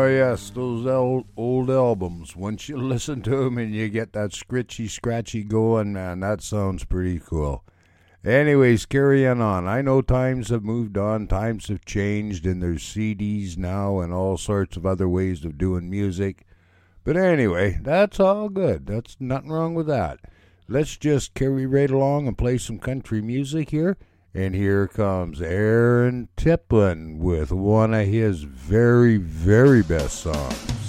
Oh, yes, those old albums. Once you listen to them and you get that scritchy, scratchy going, man, that sounds pretty cool. Anyways, carrying on. I know times have moved on, times have changed, and there's CDs now and all sorts of other ways of doing music. But anyway, that's all good. That's nothing wrong with that. Let's just carry right along and play some country music here. And here comes Aaron Tiplin with one of his very, very best songs.